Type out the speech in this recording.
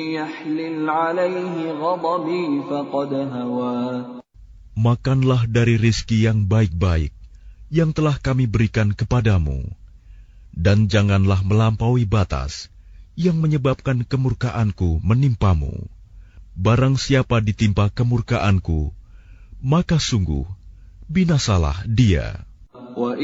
يحلل عليه غضبي فقد هوى. Makanlah dari rizki yang baik-baik yang telah kami berikan kepadamu, dan janganlah melampaui batas yang menyebabkan kemurkaanku menimpamu. Barang siapa ditimpa kemurkaanku, maka sungguh binasalah dia.